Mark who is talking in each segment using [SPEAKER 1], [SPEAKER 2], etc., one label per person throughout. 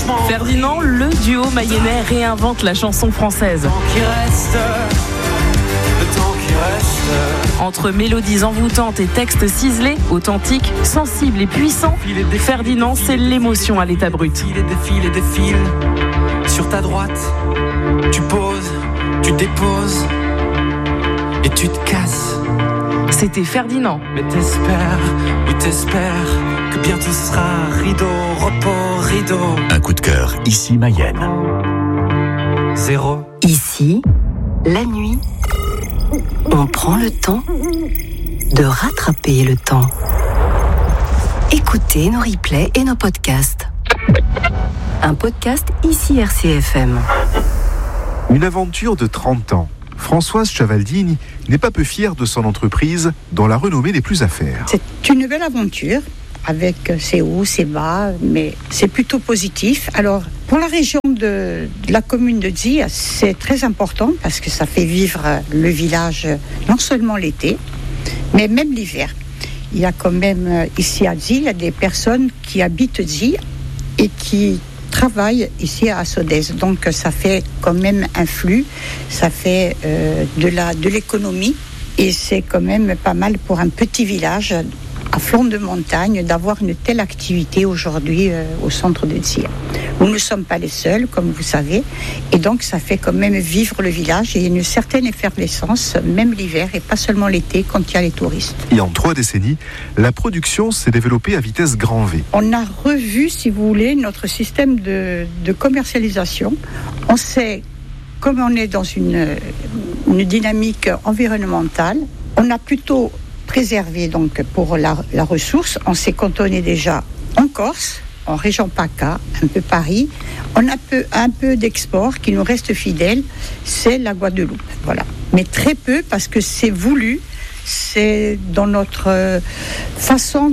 [SPEAKER 1] Ferdinand, le duo mayennais réinvente la chanson française. Entre mélodies envoûtantes et textes ciselés, authentiques, sensibles et puissants, Ferdinand, c'est l'émotion à l'état brut.
[SPEAKER 2] Défile sur ta droite, tu poses, tu déposes et tu te casses.
[SPEAKER 1] C'était Ferdinand.
[SPEAKER 2] Mais t'espères que bientôt sera rideau, repos, rideau.
[SPEAKER 3] Un coup de cœur, ici Mayenne.
[SPEAKER 2] 0.
[SPEAKER 4] Ici, la nuit, on prend le temps de rattraper le temps. Écoutez nos replays et nos podcasts. Un podcast ici RCFM.
[SPEAKER 5] Une aventure de 30 ans. Françoise Chavaldini n'est pas peu fière de son entreprise dont la renommée n'est plus à faire.
[SPEAKER 6] C'est une belle aventure avec ses hauts, ses bas, mais c'est plutôt positif. Alors, pour la région de la commune de Zi, c'est très important parce que ça fait vivre le village non seulement l'été, mais même l'hiver. Il y a quand même ici à Zi, il y a des personnes qui habitent Zi et qui travaillent ici à Sodèze. Donc ça fait quand même un flux, ça fait de l'économie et c'est quand même pas mal pour un petit village à flanc de montagne d'avoir une telle activité aujourd'hui au centre de Zi. Nous ne sommes pas les seuls, comme vous savez, et donc ça fait quand même vivre le village et il y a une certaine effervescence, même l'hiver et pas seulement l'été quand il y a les touristes.
[SPEAKER 5] Et en 3 décennies, la production s'est développée à vitesse grand V.
[SPEAKER 6] On a revu, si vous voulez, notre système de commercialisation. On sait, comme on est dans une dynamique environnementale, on a plutôt préservé donc pour la ressource. On s'est cantonné déjà en Corse, en région PACA, un peu Paris. On a un peu d'export qui nous reste fidèle, c'est la Guadeloupe. Voilà. Mais très peu parce que c'est voulu, c'est dans notre façon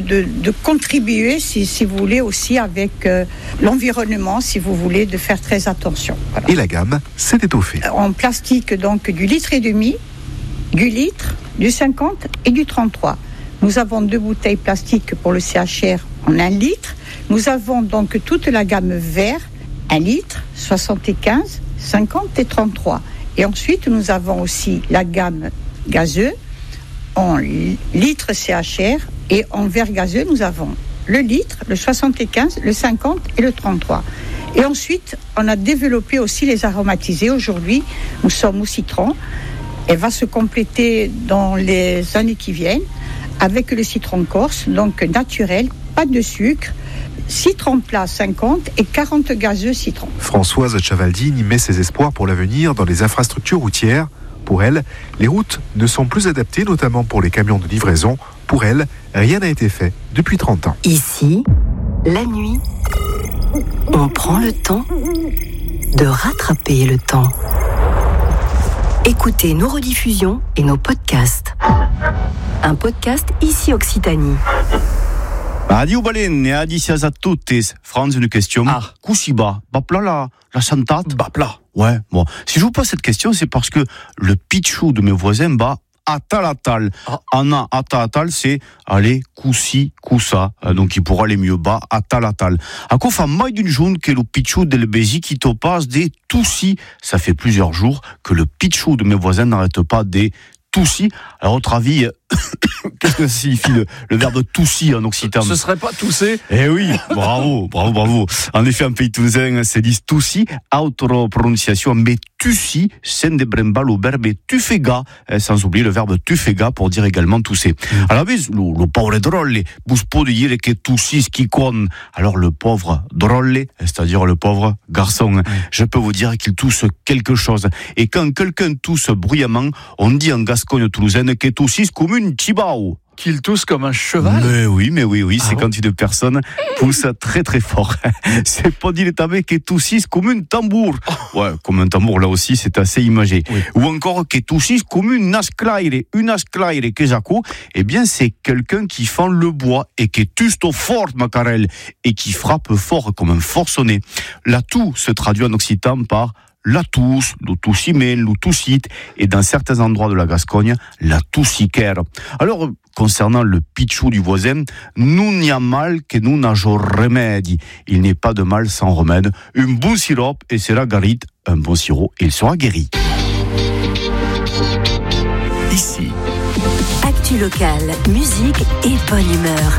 [SPEAKER 6] de contribuer, si vous voulez, aussi avec l'environnement, si vous voulez, de faire très attention. Voilà.
[SPEAKER 5] Et la gamme s'est étoffée.
[SPEAKER 6] En plastique, donc, du 1,5 litre, du litre, du 50 et du 33. Nous avons 2 bouteilles plastiques pour le CHR en 1 litre. Nous avons donc toute la gamme vert, 1 litre, 75, 50 et 33. Et ensuite, nous avons aussi la gamme gazeux en litre CHR et en verre gazeux, nous avons le litre, le 75, le 50 et le 33. Et ensuite, on a développé aussi les aromatisés. Aujourd'hui, nous sommes au citron. Elle va se compléter dans les années qui viennent avec le citron corse, donc naturel, pas de sucre, citron plat 50 et 40 gazeux citron.
[SPEAKER 5] Françoise Chavaldini met ses espoirs pour l'avenir dans les infrastructures routières. Pour elle, les routes ne sont plus adaptées, notamment pour les camions de livraison. Pour elle, rien n'a été fait depuis 30 ans.
[SPEAKER 4] Ici, la nuit, on prend le temps de rattraper le temps. Écoutez nos rediffusions et nos podcasts. Un podcast ici Occitanie.
[SPEAKER 7] Adieu Balen, et adicias a tuttes. Franz, une question. Kusiba, bapla la santate.
[SPEAKER 8] Bapla.
[SPEAKER 7] Ouais, bon. Si je vous pose cette question, c'est parce que le pitchou de mes voisins bat atalatal. Anna atalatal, c'est aller kusi kusa. Donc il pourra aller mieux bas atalatal. À quoi fa mai d'une jaune que le pitchou de l'Ebézi qui topase des toussis. Ça fait plusieurs jours que le pitchou de mes voisins n'arrête pas des toussis. À votre avis, qu'est-ce que signifie le verbe toussi en occitan?
[SPEAKER 8] Ce serait pas tousser?
[SPEAKER 7] Eh oui, bravo. En effet, en pays toulousain, c'est dit toussi, autre prononciation, mais tussi, sen de brembal au verbe tufega, sans oublier le verbe tufega pour dire également tousser. Alors, le pauvre drôle, vous pouvez dire que toussi ce qui compte. Alors, le pauvre drôle, c'est-à-dire le pauvre garçon, je peux vous dire qu'il tousse quelque chose. Et quand quelqu'un tousse bruyamment, on dit en Gascogne toulousaine que toussis comme une chibao.
[SPEAKER 8] Qu'il tousse comme un cheval?
[SPEAKER 7] Mais oui, c'est quand une personne pousse très très fort. C'est pas dit l'étabé que toussisse comme un tambour. Ouais, comme un tambour, là aussi, c'est assez imagé. Oui. Ou encore que toussisse comme une asclaire que j'accou. Eh bien, c'est quelqu'un qui fend le bois et qui tusto fort, macarel, et qui frappe fort comme un forcené. La toux se traduit en occitan par la tousse, le toussimel, le toussit, et dans certains endroits de la Gascogne, la toussiquaire. Alors, concernant le pichou du voisin, nous n'y a mal que nous n'agions remède. Il n'est pas de mal sans remède. Un bon sirop et c'est la guérite. Un bon sirop et il sera guéri.
[SPEAKER 3] Ici,
[SPEAKER 4] Actu locale, musique et bonne humeur.